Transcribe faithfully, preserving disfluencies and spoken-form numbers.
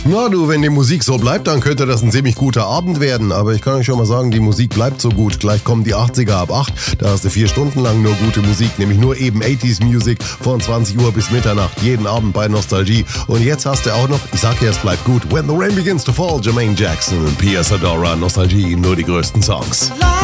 Na du, wenn die Musik so bleibt, dann könnte das ein ziemlich guter Abend werden. Aber ich kann euch schon mal sagen, die Musik bleibt so gut. Gleich kommen die achtziger ab acht. Da hast du vier Stunden lang nur gute Musik, nämlich nur eben achtziger Music von zwanzig Uhr bis Mitternacht. Jeden Abend bei Nostalgie. Und jetzt hast du auch noch, ich sag ja, es bleibt gut, When the Rain Begins to Fall, Jermaine Jackson und Pia Sadora. Nostalgie, nur die größten Songs.